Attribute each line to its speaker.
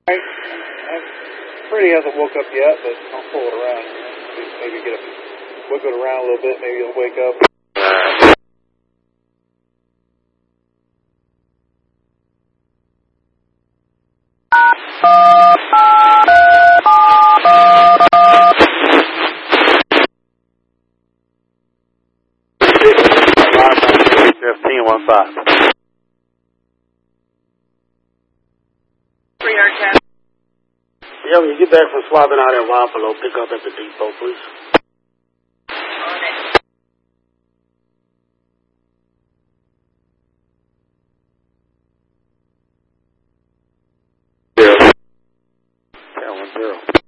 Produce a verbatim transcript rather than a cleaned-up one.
Speaker 1: I, I, Freddie hasn't woke up yet, but I'll pull it around. Maybe get a wiggle it around a little bit. Maybe he'll wake up. Fifteen one five.
Speaker 2: Three yard ten.
Speaker 3: Yeah, when you get back from swapping out at Wapello, pick up at the depot, please.
Speaker 2: On it.
Speaker 1: Zero. ten one zero.